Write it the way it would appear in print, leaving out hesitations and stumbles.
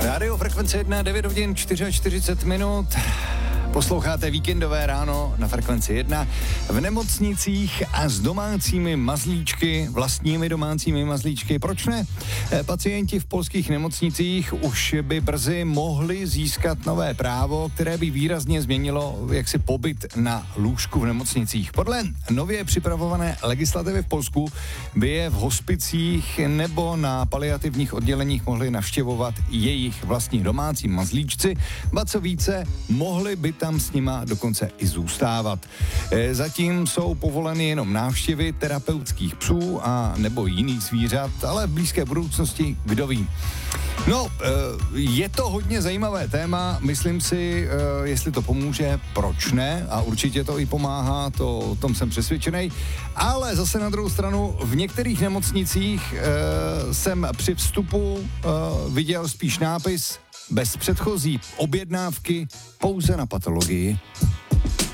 Rádio Frekvence 1, 9 hodin 44 minut. Posloucháte víkendové ráno na Frekvenci 1. V nemocnicích a s domácími mazlíčky, vlastními domácími mazlíčky. Proč ne? Pacienti v polských nemocnicích už by brzy mohli získat nové právo, které by výrazně změnilo jaksi pobyt na lůžku v nemocnicích. Podle nově připravované legislativy v Polsku by je v hospicích nebo na paliativních odděleních mohli navštěvovat jejich vlastní domácí mazlíčci, ba co více, mohli by tam s nima dokonce i zůstávat. Zatím jsou povoleny jenom návštěvy terapeutických psů a nebo jiných zvířat, ale v blízké budoucnosti kdo ví. No, je to hodně zajímavé téma, myslím si, jestli to pomůže, proč ne, a určitě to i pomáhá, o tom jsem přesvědčený, ale zase na druhou stranu v některých nemocnicích jsem při vstupu viděl spíš nápis bez předchozí objednávky pouze na patologii.